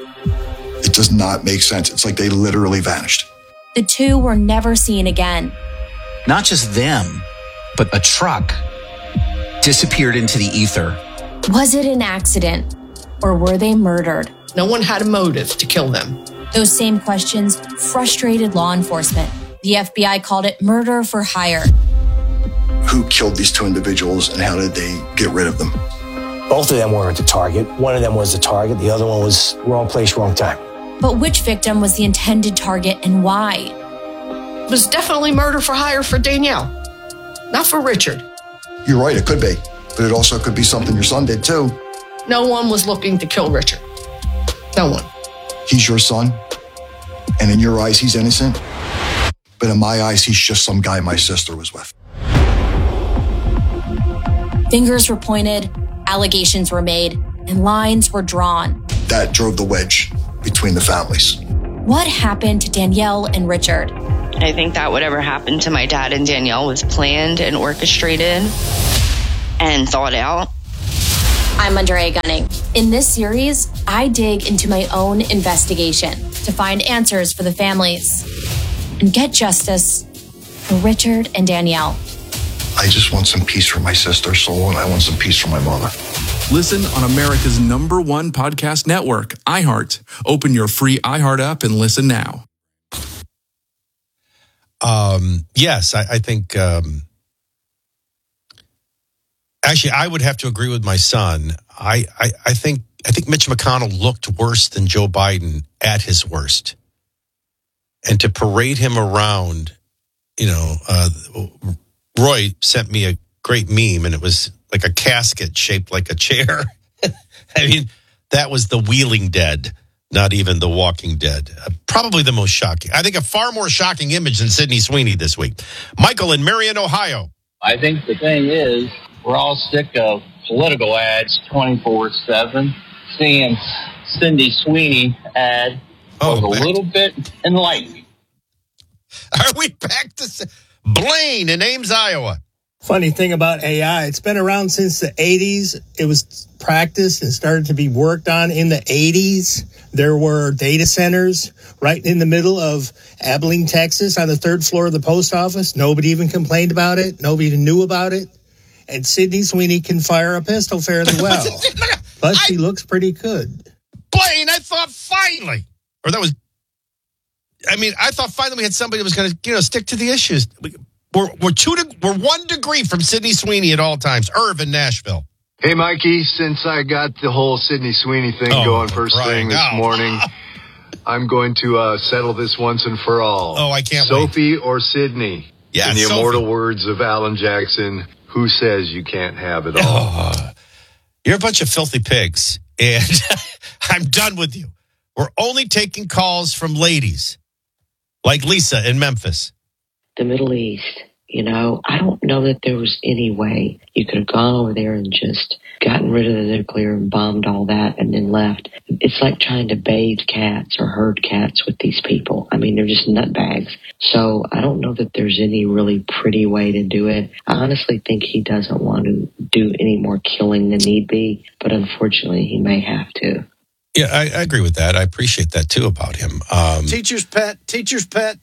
It does not make sense. It's like they literally vanished. The two were never seen again. Not just them, but a truck disappeared into the ether. Was it an accident, or were they murdered? No one had a motive to kill them. Those same questions frustrated law enforcement. The F B I called it murder for hire. Who killed these two individuals and how did they get rid of them? Both of them weren't the target. One of them was the target. The other one was wrong place, wrong time. But which victim was the intended target and why? It was definitely murder for hire for Danielle. Not for Richard. You're right, it could be. But it also could be something your son did too. No one was looking to kill Richard. No one. He's your son, and in your eyes, he's innocent. But in my eyes, he's just some guy my sister was with. Fingers were pointed, allegations were made, and lines were drawn. That drove the wedge between the families. What happened to Danielle and Richard? I think that whatever happened to my dad and Danielle was planned and orchestrated and thought out. I'm Under Gunning. In this series, I dig into my own investigation to find answers for the families and get justice for Richard and Danielle. I just want some peace for my sister's soul, and I want some peace for my mother. Listen on America's number one podcast network, iHeart. Open your free iHeart app and listen now. Um, yes, I, I think... Um, actually, I would have to agree with my son. I, I, I think I think Mitch McConnell looked worse than Joe Biden at his worst. And to parade him around, you know... Uh, Roy sent me a great meme, and it was like a casket shaped like a chair. I mean, that was the Wheeling Dead, not even the Walking Dead. Uh, probably the most shocking. I think a far more shocking image than Sydney Sweeney this week. Michael in Marion, Ohio. I think the thing is, we're all sick of political ads twenty-four seven. Seeing Cindy Sweeney ad was oh, a little bit enlightening. Are we back to... Blaine in Ames, Iowa. Funny thing about A I, it's been around since the eighties. It was practiced and started to be worked on in the eighties. There were data centers right in the middle of Abilene, Texas, on the third floor of the post office. Nobody even complained about it. Nobody even knew about it. And Sydney Sweeney can fire a pistol fairly well. But she looks pretty good. Blaine, I thought finally, or that was... I mean, I thought finally we had somebody that was going to, you know, stick to the issues. We're we're two to, we're one degree from Sydney Sweeney at all times. Irv in Nashville. Hey, Mikey. Since I got the whole Sydney Sweeney thing oh, going first thing this oh. morning, I'm going to uh, settle this once and for all. Oh, I can't Sophie wait. or Sydney? Yeah, in the Sophie. immortal words of Alan Jackson, who says you can't have it all? Oh, you're a bunch of filthy pigs, and I'm done with you. We're only taking calls from ladies. Like Lisa in Memphis. The Middle East, you know, I don't know that there was any way you could have gone over there and just gotten rid of the nuclear and bombed all that and then left. It's like trying to bathe cats or herd cats with these people. I mean, they're just nutbags. So I don't know that there's any really pretty way to do it. I honestly think he doesn't want to do any more killing than need be, but unfortunately he may have to. Yeah, I, I agree with that. I appreciate that, too, about him. Um, teacher's pet, teacher's pet.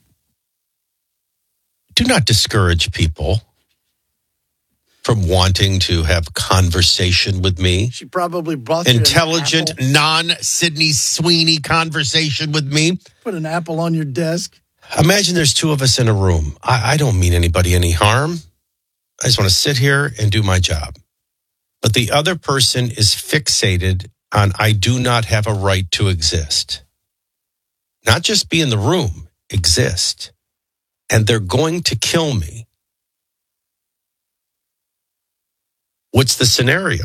Do not discourage people from wanting to have conversation with me. She probably brought you Intelligent, non-Sydney Sweeney conversation with me. Put an apple on your desk. Imagine there's two of us in a room. I, I don't mean anybody any harm. I just want to sit here and do my job. But the other person is fixated on I do not have a right to exist. Not just be in the room, exist. And they're going to kill me. What's the scenario?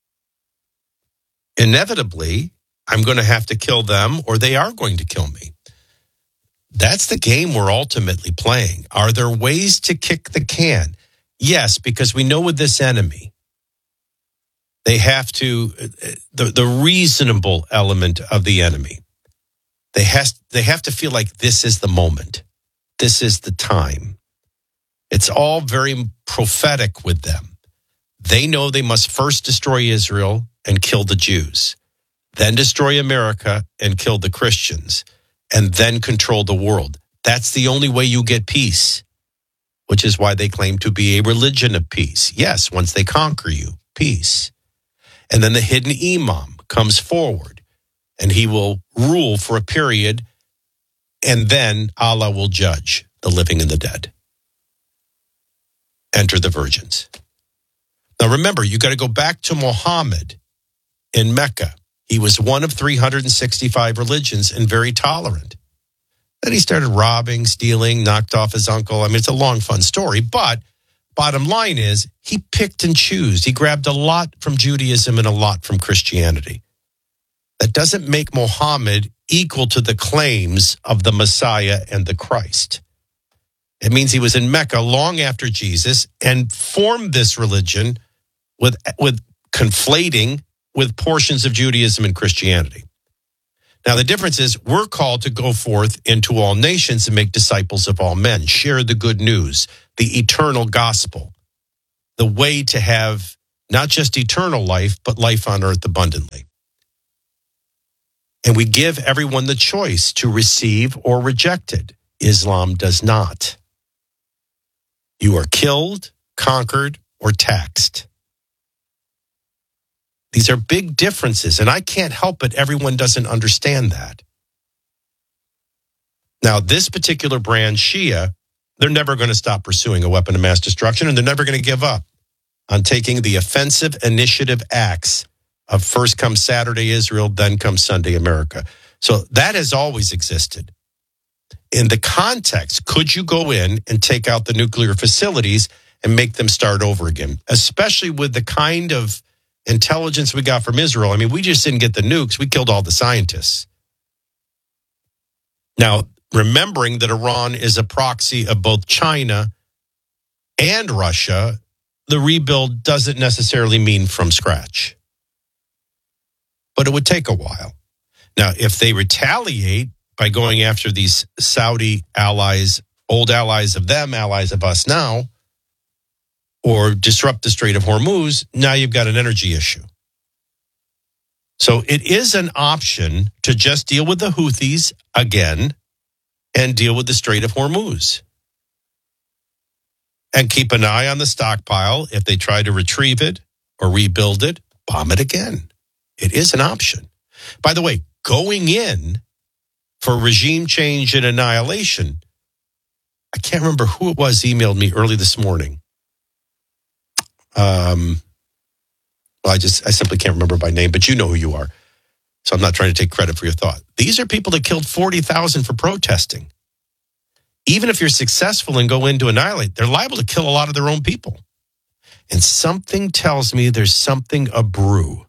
Inevitably, I'm going to have to kill them or they are going to kill me. That's the game we're ultimately playing. Are there ways to kick the can? Yes, because we know with this enemy, they have to, the, the reasonable element of the enemy, they, has, they have to feel like this is the moment. This is the time. It's all very prophetic with them. They know they must first destroy Israel and kill the Jews, then destroy America and kill the Christians, and then control the world. That's the only way you get peace, which is why they claim to be a religion of peace. Yes, once they conquer you, peace. And then the hidden imam comes forward and he will rule for a period, and then Allah will judge the living and the dead. Enter the virgins. Now remember, you got to go back to Muhammad in Mecca. He was one of three hundred sixty-five religions and very tolerant. Then he started robbing, stealing, knocked off his uncle. I mean, it's a long, fun story, but bottom line is he picked and chose. He grabbed a lot from Judaism and a lot from Christianity. That doesn't make Muhammad equal to the claims of the Messiah and the Christ. It means he was in Mecca long after Jesus and formed this religion with, with conflating with portions of Judaism and Christianity. Now, the difference is we're called to go forth into all nations and make disciples of all men, share the good news, the eternal gospel, the way to have not just eternal life, but life on earth abundantly. And we give everyone the choice to receive or reject it. Islam does not. You are killed, conquered, or taxed. These are big differences, and I can't help it. Everyone doesn't understand that. Now, this particular brand, Shia, they're never going to stop pursuing a weapon of mass destruction, and they're never going to give up on taking the offensive initiative acts of first comes Saturday Israel, then comes Sunday America. So that has always existed. In the context, could you go in and take out the nuclear facilities and make them start over again, especially with the kind of intelligence we got from Israel? I mean, we just didn't get the nukes. We killed all the scientists. Now, remembering that Iran is a proxy of both China and Russia, the rebuild doesn't necessarily mean from scratch. But it would take a while. Now, if they retaliate by going after these Saudi allies, old allies of them, allies of us now, or disrupt the Strait of Hormuz, now you've got an energy issue. So it is an option to just deal with the Houthis again and deal with the Strait of Hormuz. And keep an eye on the stockpile. If they try to retrieve it or rebuild it, bomb it again. It is an option. By the way, going in for regime change and annihilation, I can't remember who it was emailed me early this morning. Um, well, I just, I simply can't remember by name, but you know who you are. So I'm not trying to take credit for your thought. These are people that killed forty thousand for protesting. Even if you're successful and go in to annihilate, they're liable to kill a lot of their own people. And something tells me there's something a brew.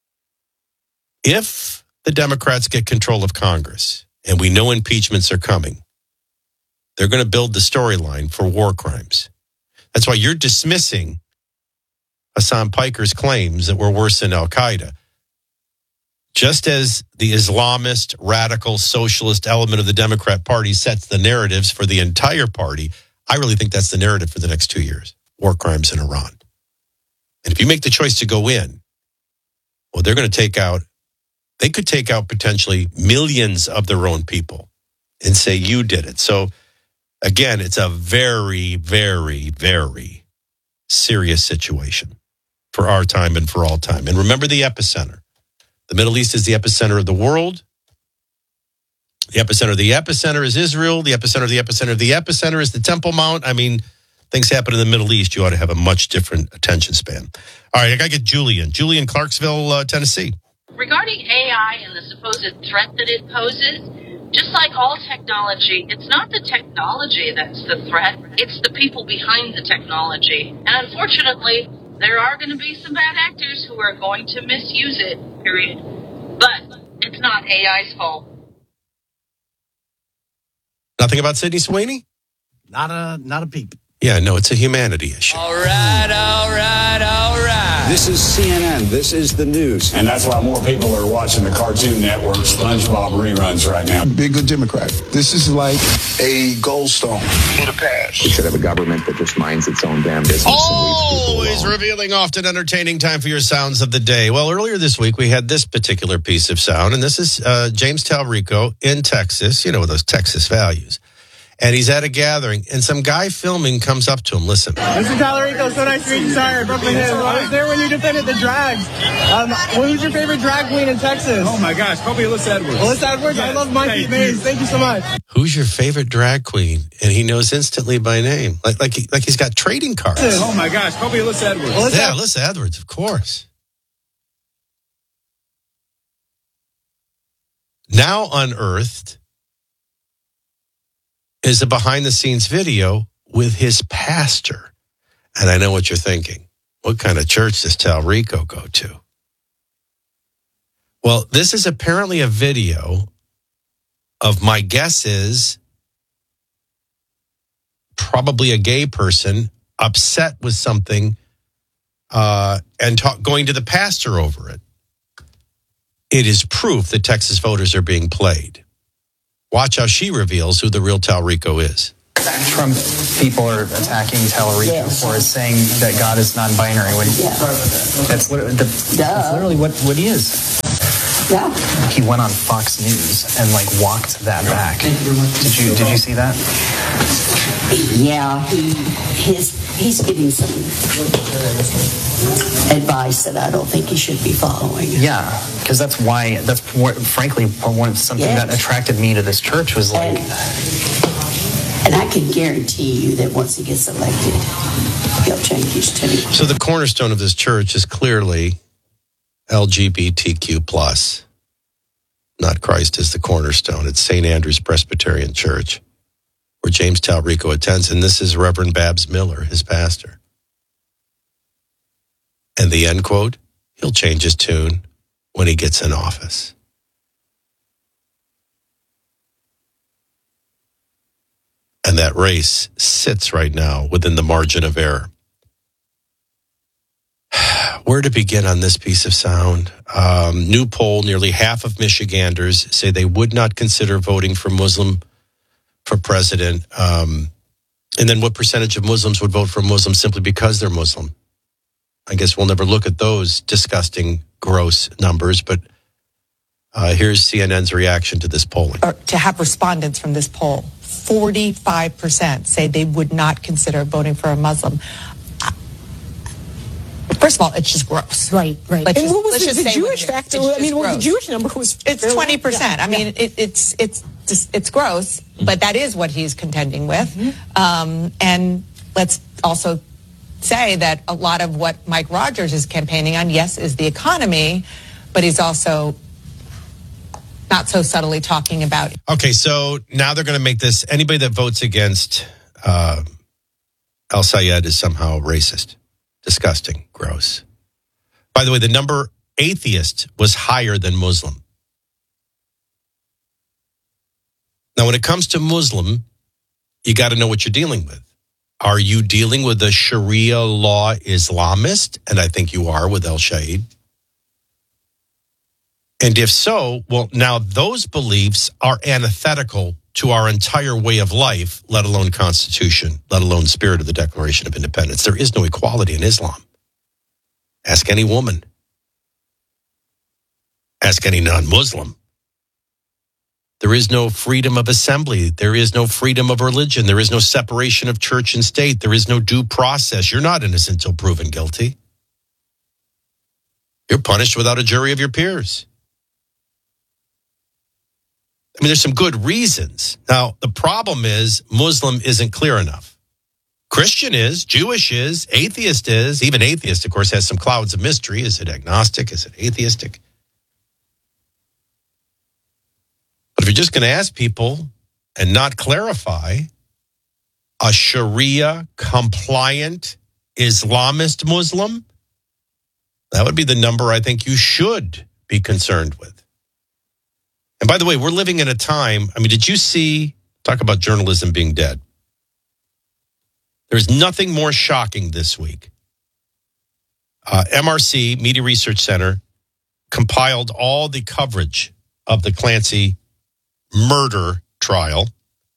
If the Democrats get control of Congress, and we know impeachments are coming, they're going to build the storyline for war crimes. That's why you're dismissing Hassan Piker's claims that we're worse than Al-Qaeda. Just as the Islamist, radical, socialist element of the Democrat Party sets the narratives for the entire party, I really think that's the narrative for the next two years. War crimes in Iran. And if you make the choice to go in, well, they're going to take out, they could take out potentially millions of their own people and say you did it. So again, it's a very, very, very serious situation for our time and for all time. And remember the epicenter. The Middle East is the epicenter of the world. The epicenter of the epicenter is Israel. The epicenter of the epicenter of the epicenter is the Temple Mount. I mean, things happen in the Middle East. You ought to have a much different attention span. All right, I got to get Julian. Julian, Clarksville, uh, Tennessee. Regarding A I and the supposed threat that it poses, just like all technology, it's not the technology that's the threat. It's the people behind the technology. And unfortunately, there are going to be some bad actors who are going to misuse it, period. But it's not A I's fault. Nothing about Sydney Sweeney? Not a, not a peep. Yeah, no, it's a humanity issue. All right, all right, all right. This is C N N. This is the news. And that's why more people are watching the Cartoon Network SpongeBob reruns right now. Be a good Democrat. This is like a goldstone in a past. We should have a government that just minds its own damn business. Always revealing, often entertaining. Time for your sounds of the day. Well, earlier this week, we had this particular piece of sound, and this is uh, James Talrico in Texas, you know, those Texas values. And he's at a gathering, and some guy filming comes up to him. Listen. Mister Talarico, so nice to meet you. Sorry, Brooklyn Hills. I was there when you defended the drags. Um, who's your favorite drag queen in Texas? Oh, my gosh, probably Alyssa Edwards. Alyssa Edwards? Yes. I love my feet maze. Thank you so much. Who's your favorite drag queen? And he knows instantly by name. Like like, he, like he's got trading cards. Oh, my gosh, probably Alyssa Edwards. Alyssa yeah, Alyssa Edwards, of course. Now unearthed is a behind-the-scenes video with his pastor. And I know what you're thinking. What kind of church does Talrico go to? Well, this is apparently a video of, my guess is, probably a gay person upset with something uh, and talk, going to the pastor over it. It is proof that Texas voters are being played. Watch how she reveals who the real Talrico is. Trump people are attacking Talrico yes. for saying that God is non-binary. When yeah. That's, what, the, that's literally what, what he is. Yeah. He went on Fox News and like walked that back. Did you did you see that? Yeah, he his he's giving some advice that I don't think he should be following. Yeah, because that's why that's frankly one something yes. that attracted me to this church was like. And, and I can guarantee you that once he gets elected, he'll change his tune. So the cornerstone of this church is clearly L G B T Q plus. Not Christ is the cornerstone. It's Saint Andrew's Presbyterian Church, where James Talrico attends, and this is Reverend Babs Miller, his pastor. And the end quote, he'll change his tune when he gets in office. And that race sits right now within the margin of error. Where to begin on this piece of sound? Um, new poll, nearly half of Michiganders say they would not consider voting for Muslim for president. Um, and then what percentage of Muslims would vote for Muslims simply because they're Muslim? I guess we'll never look at those disgusting, gross numbers, but uh, here's C N N's reaction to this polling. Or to have respondents from this poll, forty-five percent say they would not consider voting for a Muslim. First of all, it's just gross. Right, right. Let's and just, what was let's the, just the say Jewish factor? I mean, well, the Jewish number was it's twenty percent. Yeah, I mean, yeah. it, it's it's just, it's gross, but that is what he's contending with. Mm-hmm. Um, and let's also say that a lot of what Mike Rogers is campaigning on, yes, is the economy, but he's also not so subtly talking about. Okay, so now they're going to make this, anybody that votes against uh, El Sayed is somehow racist. Disgusting, gross. By the way, the number atheist was higher than Muslim. Now, when it comes to Muslim, you got to know what you're dealing with. Are you dealing with a Sharia law Islamist? And I think you are with El Sayed. And if so, well, now those beliefs are antithetical to our entire way of life, let alone Constitution, let alone spirit of the Declaration of Independence. There is no equality in Islam. Ask any woman. Ask any non-Muslim. There is no freedom of assembly. There is no freedom of religion. There is no separation of church and state. There is no due process. You're not innocent until proven guilty. You're punished without a jury of your peers. I mean, there's some good reasons. Now, the problem is Muslim isn't clear enough. Christian is, Jewish is, atheist is. Even atheist, of course, has some clouds of mystery. Is it agnostic? Is it atheistic? But if you're just going to ask people and not clarify, a Sharia compliant Islamist Muslim, that would be the number I think you should be concerned with. And by the way, we're living in a time, I mean, did you see, talk about journalism being dead. There's nothing more shocking this week. Uh, M R C, Media Research Center, compiled all the coverage of the Clancy murder trial.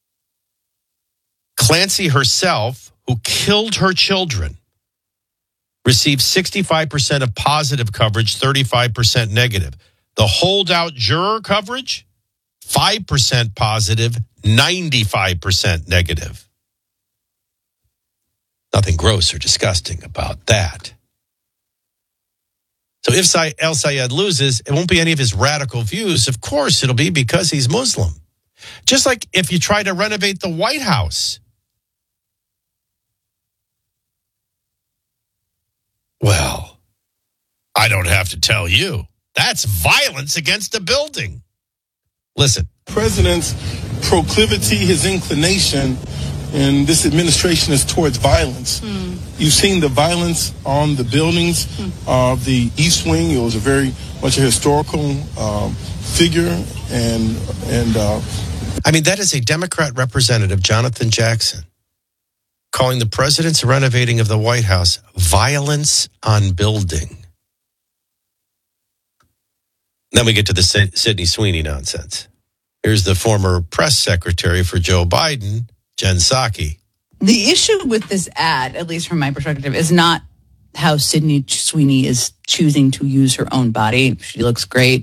Clancy herself, who killed her children, received sixty-five percent of positive coverage, thirty-five percent negative. The holdout juror coverage, five percent positive, ninety-five percent negative. Nothing gross or disgusting about that. So if El Sayed loses, it won't be any of his radical views. Of course, it'll be because he's Muslim. Just like if you try to renovate the White House. Well, I don't have to tell you. That's violence against a building. Listen. President's proclivity, his inclination and this administration is towards violence. Mm. You've seen the violence on the buildings mm. of the East Wing. It was a very much a historical um, figure, and and uh, I mean, that is a Democrat representative, Jonathan Jackson, calling the president's renovating of the White House violence on building. Then we get to the Sydney Sweeney nonsense. Here's the former press secretary for Joe Biden, Jen Psaki. The issue with this ad, at least from my perspective, is not how Sydney Sweeney is choosing to use her own body. She looks great.